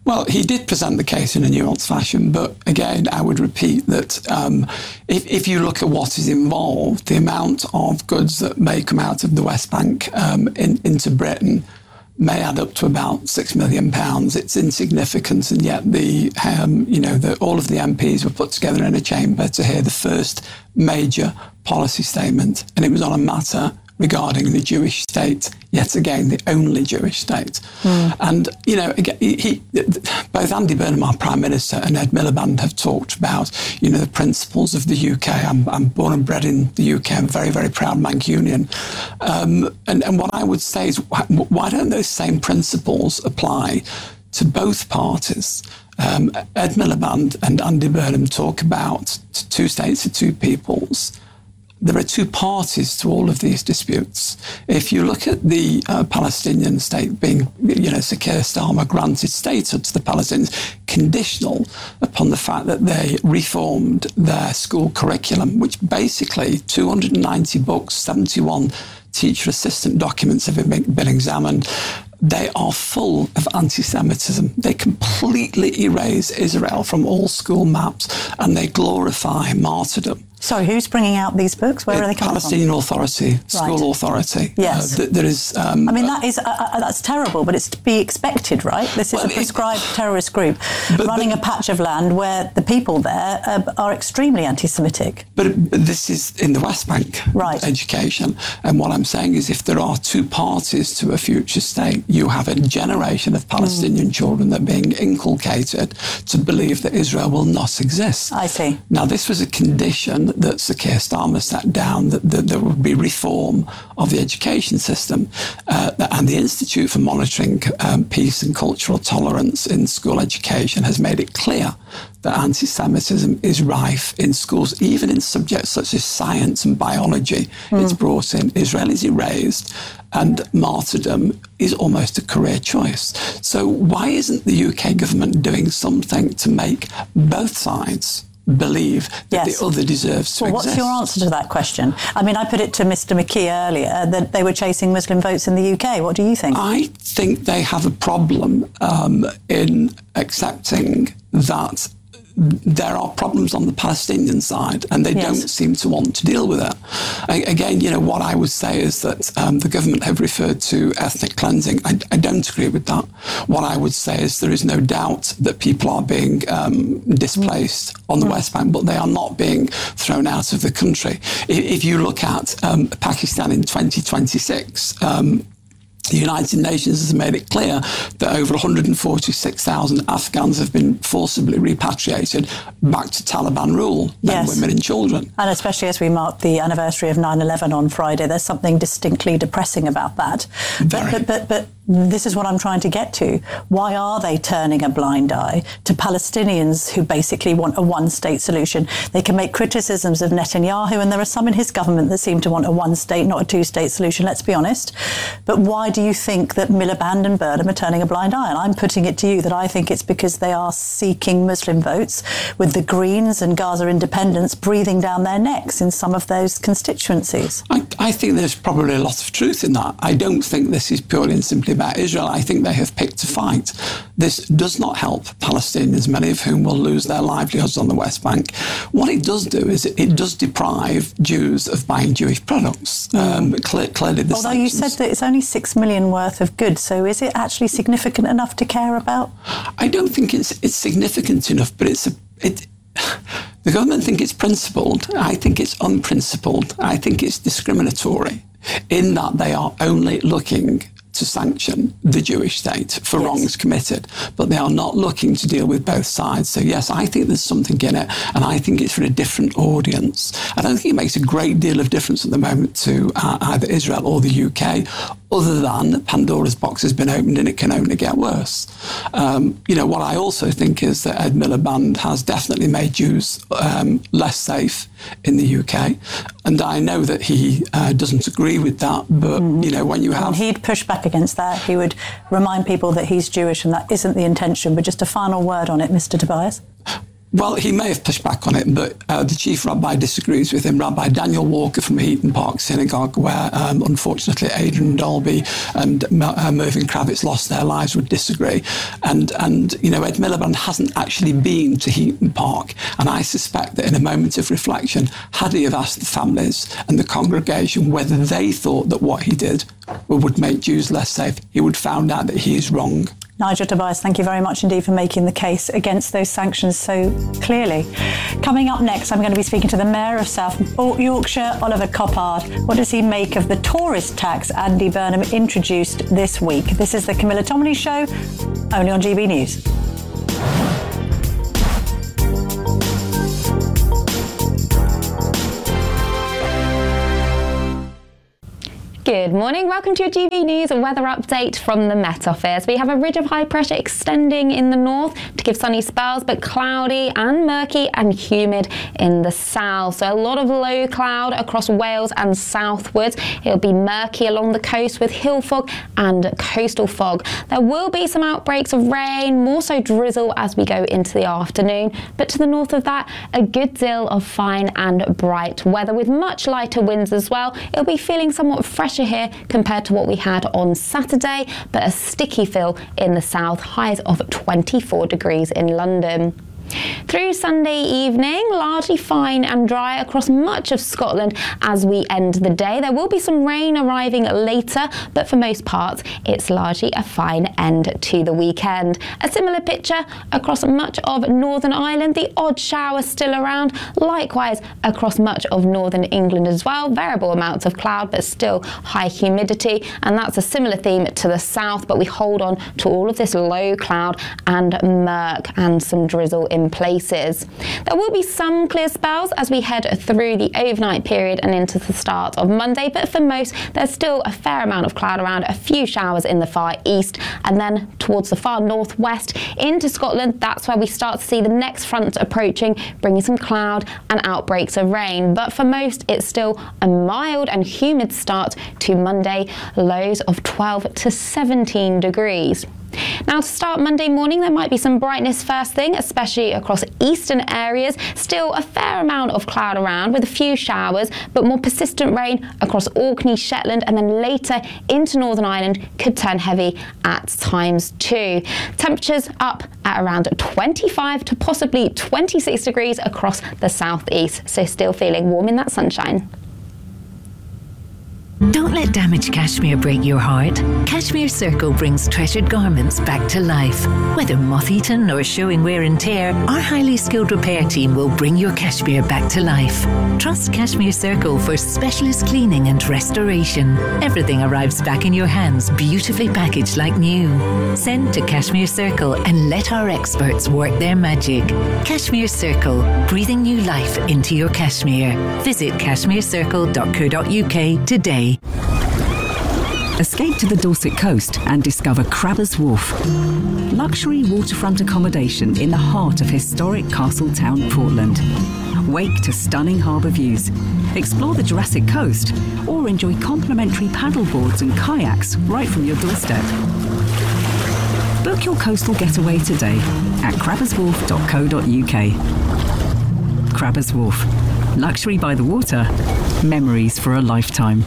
Well, he did present the case in a nuanced fashion, but again, I would repeat that um, if, if you look at what is involved, the amount of goods that may come out of the West Bank um, in, into Britain may add up to about six million pounds. It's insignificant, and yet the um, you know the, all of the M Ps were put together in a chamber to hear the first major policy statement, and it was on a matter regarding the Jewish state, yet again, the only Jewish state. Mm. And, you know, again, he, he, both Andy Burnham, our Prime Minister, and Ed Miliband have talked about, you know, the principles of the U K. I'm, I'm born and bred in the U K. I'm very, very proud Mancunian. Um, and, and what I would say is, why don't those same principles apply to both parties? Um, Ed Miliband and Andy Burnham talk about two states and two peoples. There are two parties to all of these disputes. If you look at the uh, Palestinian state being, you know, Sir Keir Starmer granted statehood to the Palestinians, conditional upon the fact that they reformed their school curriculum, which basically two hundred ninety books, seventy-one teacher assistant documents have been, been examined. They are full of anti-Semitism. They completely erase Israel from all school maps, and they glorify martyrdom. Sorry, who's bringing out these books? Where uh, are they coming Palestinian from? Authority, School right. Authority. Yes. Uh, th- there is... Um, I mean, that is uh, uh, that's terrible, but it's to be expected, right? This is well, a prescribed it, terrorist group but, running but, a patch of land where the people there uh, are extremely anti-Semitic. But, but this is in the West Bank right. education. And what I'm saying is if there are two parties to a future state, you have a generation of Palestinian mm. children that are being inculcated to believe that Israel will not exist. I see. Now, this was a condition that Sir Keir Starmer sat down, that, that there would be reform of the education system, uh, and the Institute for Monitoring um, Peace and Cultural Tolerance in School Education has made it clear that anti-Semitism is rife in schools, even in subjects such as science and biology. Mm. It's brought in. Israel is erased, and martyrdom is almost a career choice. So why isn't the U K government doing something to make both sides believe that yes. the other deserves to well, exist? What's your answer to that question? I mean, I put it to Mister McKee earlier that they were chasing Muslim votes in the U K. What do you think? I think they have a problem um, in accepting that there are problems on the Palestinian side, and they yes. don't seem to want to deal with it. I, again, you know, what I would say is that um, the government have referred to ethnic cleansing. I, I don't agree with that. What I would say is there is no doubt that people are being um, displaced mm. on the mm. West Bank, but they are not being thrown out of the country. If, if you look at um, Pakistan in twenty twenty-six, um, the United Nations has made it clear that over one hundred forty-six thousand Afghans have been forcibly repatriated back to Taliban rule, men, yes. women and children. And especially as we mark the anniversary of nine eleven on Friday, there's something distinctly depressing about that. Very. But, but, but, but this is what I'm trying to get to. Why are they turning a blind eye to Palestinians who basically want a one-state solution? They can make criticisms of Netanyahu, and there are some in his government that seem to want a one-state, not a two-state solution, let's be honest. But why do you think that Miliband and Burnham are turning a blind eye? And I'm putting it to you that I think it's because they are seeking Muslim votes, with the Greens and Gaza Independence breathing down their necks in some of those constituencies. I, I think there's probably a lot of truth in that. I don't think this is purely and simply about Israel. I think they have picked a fight. This does not help Palestinians, many of whom will lose their livelihoods on the West Bank. What it does do is it, it does deprive Jews of buying Jewish products. Um, clear, clearly the Although sanctions. you said that it's only six million worth of goods, so is it actually significant enough to care about? I don't think it's it's significant enough, but it's a, it. The government think it's principled. I think it's unprincipled. I think it's discriminatory in that they are only looking to sanction the Jewish state for yes. wrongs committed, but they are not looking to deal with both sides. So yes, I think there's something in it, and I think it's for a different audience. I don't think it makes a great deal of difference at the moment to uh, either Israel or the U K, other than Pandora's box has been opened and it can only get worse. Um, you know, what I also think is that Ed Miliband has definitely made Jews um, less safe in the U K, and I know that he uh, doesn't agree with that, but, mm. you know, when you have... And he'd push back against that. He would remind people that he's Jewish and that isn't the intention. But just a final word on it, Mister Tobias. Well, he may have pushed back on it, but uh, the chief rabbi disagrees with him. Rabbi Daniel Walker from Heaton Park Synagogue, where um, unfortunately Adrian Dolby and uh, Mervyn Kravitz lost their lives, would disagree. And, and you know, Ed Miliband hasn't actually been to Heaton Park. And I suspect that in a moment of reflection, had he have asked the families and the congregation whether they thought that what he did would make Jews less safe, he would have found out that he is wrong. Nigel Tobias, thank you very much indeed for making the case against those sanctions so clearly. Coming up next, I'm going to be speaking to the Mayor of South Yorkshire, Oliver Coppard. What does he make of the tourist tax Andy Burnham introduced this week? This is the Camilla Tominey Show, only on G B News. Good morning. Welcome to your G B News weather update from the Met Office. We have a ridge of high pressure extending in the north to give sunny spells, but cloudy and murky and humid in the south. So a lot of low cloud across Wales and southwards. It'll be murky along the coast with hill fog and coastal fog. There will be some outbreaks of rain, more so drizzle as we go into the afternoon. But to the north of that, a good deal of fine and bright weather with much lighter winds as well. It'll be feeling somewhat fresh here compared to what we had on Saturday, but a sticky feel in the south, highs of twenty-four degrees in London. Through Sunday evening, largely fine and dry across much of Scotland as we end the day. There will be some rain arriving later, but for most parts, it's largely a fine end to the weekend. A similar picture across much of Northern Ireland, the odd shower still around. Likewise, across much of Northern England as well. Variable amounts of cloud, but still high humidity. And that's a similar theme to the south, but we hold on to all of this low cloud and murk and some drizzle in places. There will be some clear spells as we head through the overnight period and into the start of Monday, but for most there's still a fair amount of cloud around, a few showers in the far east, and then towards the far northwest into Scotland. That's where we start to see the next front approaching, bringing some cloud and outbreaks of rain. But for most it's still a mild and humid start to Monday, lows of twelve to seventeen degrees. Now to start Monday morning, there might be some brightness first thing, especially across eastern areas. Still a fair amount of cloud around with a few showers, but more persistent rain across Orkney, Shetland, and then later into Northern Ireland could turn heavy at times too. Temperatures up at around twenty-five to possibly twenty-six degrees across the southeast, so still feeling warm in that sunshine. Don't let damaged cashmere break your heart. Cashmere Circle brings treasured garments back to life. Whether moth-eaten or showing wear and tear, our highly skilled repair team will bring your cashmere back to life. Trust Cashmere Circle for specialist cleaning and restoration. Everything arrives back in your hands, beautifully packaged like new. Send to Cashmere Circle and let our experts work their magic. Cashmere Circle, breathing new life into your cashmere. Visit cashmere circle dot co dot uk today. Escape to the Dorset coast and discover Crabbers Wharf. Luxury waterfront accommodation in the heart of historic Castletown, Portland. Wake to stunning harbour views. Explore the Jurassic Coast or enjoy complimentary paddleboards and kayaks right from your doorstep. Book your coastal getaway today at crabbers wharf dot co dot uk. Crabbers Wharf. Luxury by the water. Memories for a lifetime.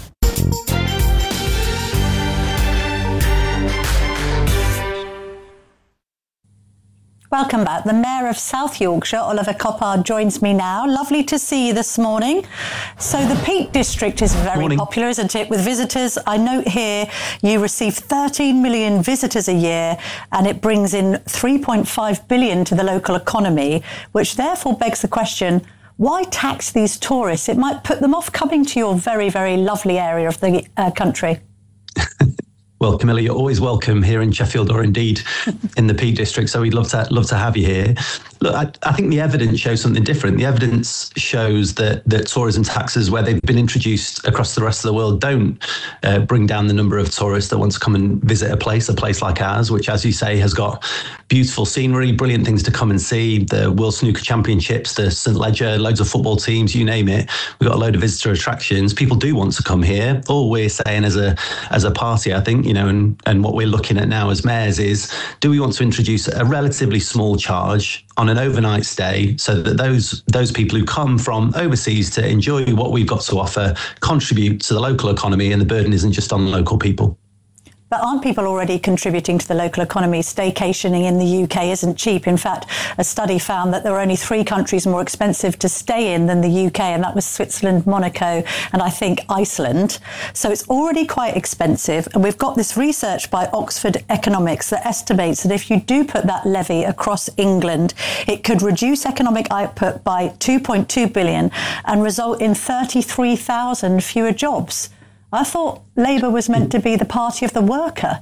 Welcome back. The Mayor of South Yorkshire, Oliver Coppard, joins me now. Lovely to see you this morning. So the Peak District is very morning. popular, isn't it, with visitors? I note here you receive thirteen million visitors a year and it brings in three point five billion to the local economy, which therefore begs the question, why tax these tourists? It might put them off coming to your very, very lovely area of the uh, country. Well, Camilla, you're always welcome here in Sheffield, or indeed in the Peak District. So we'd love to love to have you here. Look, I, I think the evidence shows something different. The evidence shows that that tourism taxes, where they've been introduced across the rest of the world, don't uh, bring down the number of tourists that want to come and visit a place, a place like ours, which, as you say, has got beautiful scenery, brilliant things to come and see. The World Snooker Championships, the St Ledger, loads of football teams, you name it. We've got a load of visitor attractions. People do want to come here. All we're saying as a as a party, I think, you know, and, and what we're looking at now as mayors is, do we want to introduce a relatively small charge on a an overnight stay so that those those people who come from overseas to enjoy what we've got to offer contribute to the local economy, and the burden isn't just on local people. But aren't people already contributing to the local economy? Staycationing in the U K isn't cheap. In fact, a study found that there are only three countries more expensive to stay in than the U K, and that was Switzerland, Monaco, and I think Iceland. So it's already quite expensive. And we've got this research by Oxford Economics that estimates that if you do put that levy across England, it could reduce economic output by two point two billion and result in thirty-three thousand fewer jobs. I thought Labour was meant to be the party of the worker.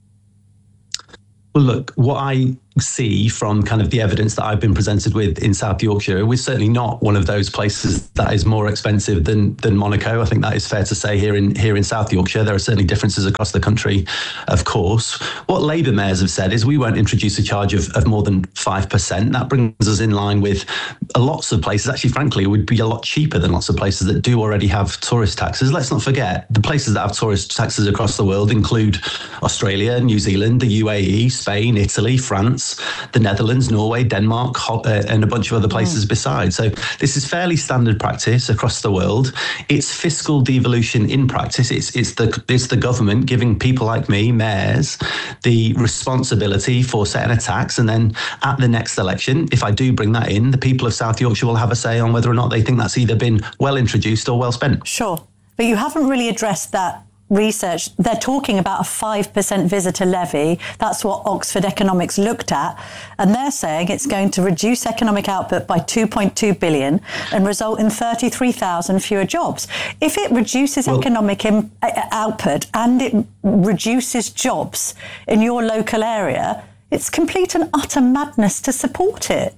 Well, look, what I see from kind of the evidence that I've been presented with in South Yorkshire, we're certainly not one of those places that is more expensive than than Monaco. I think that is fair to say here in here in South Yorkshire. There are certainly differences across the country, of course. What Labour mayors have said is we won't introduce a charge of, of more than five percent. That brings us in line with lots of places. Actually, frankly, it would be a lot cheaper than lots of places that do already have tourist taxes. Let's not forget, the places that have tourist taxes across the world include Australia, New Zealand, the U A E, Spain, Italy, France, the Netherlands, Norway, Denmark, uh, and a bunch of other places mm. besides. So this is fairly standard practice across the world. It's fiscal devolution in practice. It's it's the it's the government giving people like me, mayors, the responsibility for setting a tax, and then at the next election, if I do bring that in, the people of South Yorkshire will have a say on whether or not they think that's either been well introduced or well spent. Sure, but you haven't really addressed that research. They're talking about a five percent visitor levy. That's what Oxford Economics looked at. And they're saying it's going to reduce economic output by two point two billion and result in thirty-three thousand fewer jobs. If it reduces well, economic im- output and it reduces jobs in your local area, it's complete and utter madness to support it.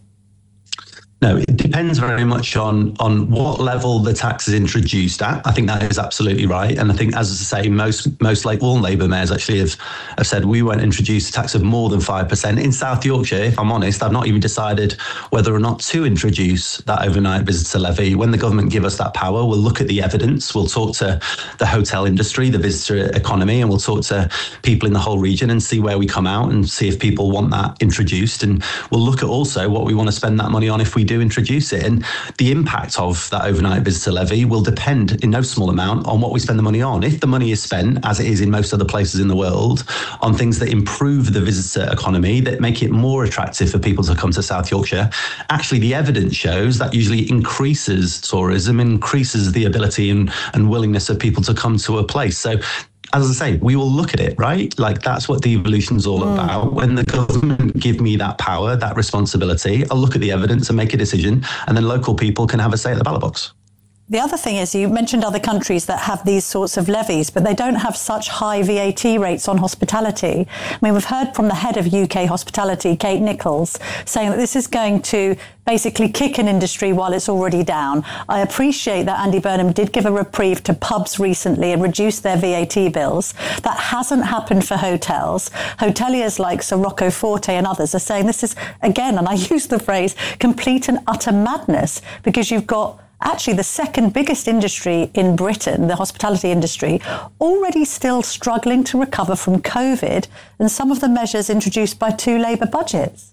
No, it depends very much on on what level the tax is introduced at. I think that is absolutely right. And I think, as I say, most, most like all Labour mayors actually have, have said we won't introduce a tax of more than five percent. In South Yorkshire, if I'm honest, I've not even decided whether or not to introduce that overnight visitor levy. When the government give us that power, we'll look at the evidence. We'll talk to the hotel industry, the visitor economy, and we'll talk to people in the whole region and see where we come out and see if people want that introduced. And we'll look at also what we want to spend that money on if we do introduce it. And the impact of that overnight visitor levy will depend in no small amount on what we spend the money on. If the money is spent, as it is in most other places in the world, on things that improve the visitor economy, that make it more attractive for people to come to South Yorkshire, actually the evidence shows that usually increases tourism, increases the ability and, and willingness of people to come to a place. So as I say, we will look at it, right? Like, that's what devolution is all mm. about. When the government give me that power, that responsibility, I'll look at the evidence and make a decision, and then local people can have a say at the ballot box. The other thing is, you mentioned other countries that have these sorts of levies, but they don't have such high V A T rates on hospitality. I mean, we've heard from the head of U K hospitality, Kate Nichols, saying that this is going to basically kick an industry while it's already down. I appreciate that Andy Burnham did give a reprieve to pubs recently and reduce their V A T bills. That hasn't happened for hotels. Hoteliers like Sir Rocco Forte and others are saying this is, again, and I use the phrase, complete and utter madness, because you've got actually the second biggest industry in Britain, the hospitality industry, already still struggling to recover from COVID and some of the measures introduced by two Labour budgets.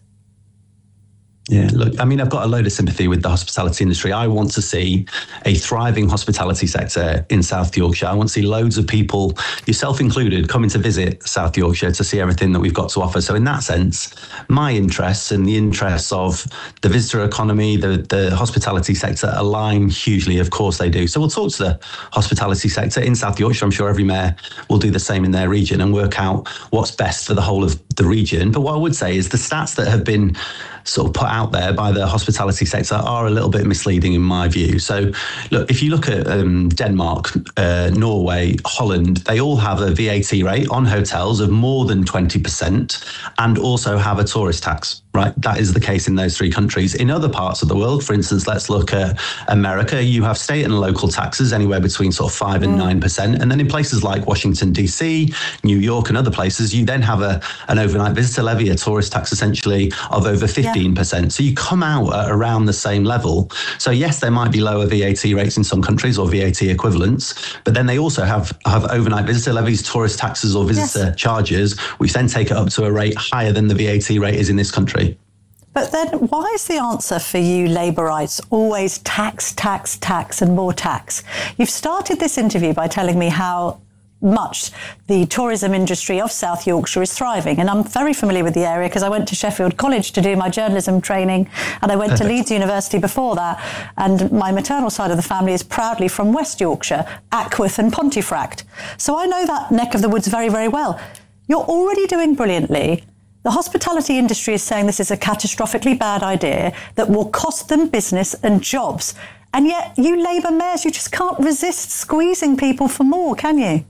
Yeah, look, I mean, I've got a load of sympathy with the hospitality industry. I want to see a thriving hospitality sector in South Yorkshire. I want to see loads of people, yourself included, coming to visit South Yorkshire to see everything that we've got to offer. So in that sense, my interests and the interests of the visitor economy, the, the hospitality sector align hugely. Of course they do. So we'll talk to the hospitality sector in South Yorkshire. I'm sure every mayor will do the same in their region and work out what's best for the whole of the region. But what I would say is the stats that have been sort of put out there by the hospitality sector are a little bit misleading in my view. So look, if you look at um, Denmark, uh, Norway, Holland, they all have a V A T rate on hotels of more than twenty percent and also have a tourist tax, right? That is the case in those three countries. In other parts of the world, for instance, let's look at America, you have state and local taxes anywhere between sort of five and nine percent. And then in places like Washington, D C, New York and other places, you then have a an overnight visitor levy, a tourist tax essentially of over fifteen percent. Yeah. So you come out at around the same level. So yes, there might be lower V A T rates in some countries or V A T equivalents, but then they also have, have overnight visitor levies, tourist taxes or visitor yes. charges, which then take it up to a rate higher than the V A T rate is in this country. But then why is the answer for you Labourites always tax, tax, tax and more tax? You've started this interview by telling me how much the tourism industry of South Yorkshire is thriving. And I'm very familiar with the area because I went to Sheffield College to do my journalism training, and I went to Leeds University before that. And my maternal side of the family is proudly from West Yorkshire, Ackworth and Pontefract. So I know that neck of the woods very, very well. You're already doing brilliantly. The hospitality industry is saying this is a catastrophically bad idea that will cost them business and jobs. And yet you Labour mayors, you just can't resist squeezing people for more, can you?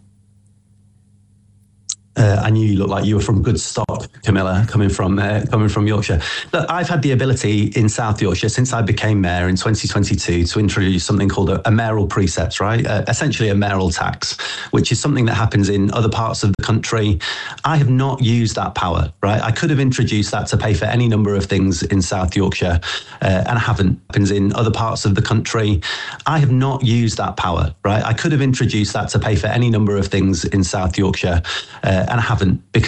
Uh, I knew you looked like you were from good stock, Camilla, coming from uh, coming from Yorkshire. Look, I've had the ability in South Yorkshire since I became mayor in twenty twenty-two to introduce something called a, a mayoral precept, right? Uh, essentially a mayoral tax, which is something that happens in other parts of the country. I have not used that power, right? I could have introduced that to pay for any number of things in South Yorkshire, uh, and I haven't. It happens in other parts of the country. I have not used that power, right? I could have introduced that to pay for any number of things in South Yorkshire, uh, and I haven't, because